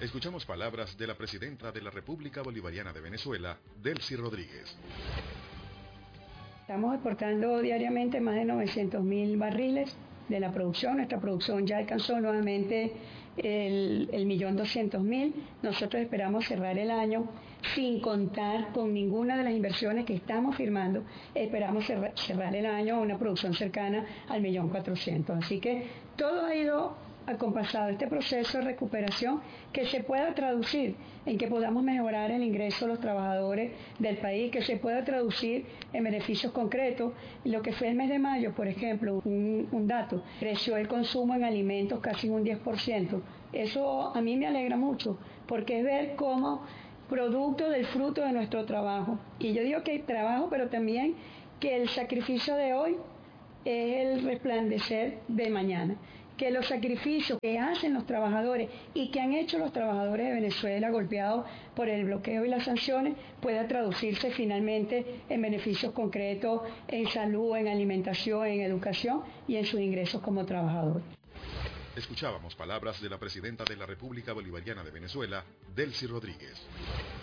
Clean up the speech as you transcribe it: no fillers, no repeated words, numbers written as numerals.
Escuchamos palabras de la presidenta de la República Bolivariana de Venezuela, Delcy Rodríguez. Estamos exportando diariamente más de 900.000 barriles de la producción. Nuestra producción ya alcanzó nuevamente el 1.200.000. Nosotros esperamos cerrar el año sin contar con ninguna de las inversiones que estamos firmando. Esperamos cerrar el año a una producción cercana al 1.400.000. Así que todo ha ido acompasado este proceso de recuperación que se pueda traducir en que podamos mejorar el ingreso de los trabajadores del país, que se pueda traducir en beneficios concretos. Lo que fue el mes de mayo, por ejemplo, un dato, creció el consumo en alimentos casi un 10%. Eso a mí me alegra mucho, porque es ver cómo producto del fruto de nuestro trabajo, y yo digo que hay trabajo, pero también que el sacrificio de hoy es el resplandecer de mañana, que los sacrificios que hacen los trabajadores y que han hecho los trabajadores de Venezuela golpeados por el bloqueo y las sanciones pueda traducirse finalmente en beneficios concretos en salud, en alimentación, en educación y en sus ingresos como trabajadores. Escuchábamos palabras de la presidenta de la República Bolivariana de Venezuela, Delcy Rodríguez.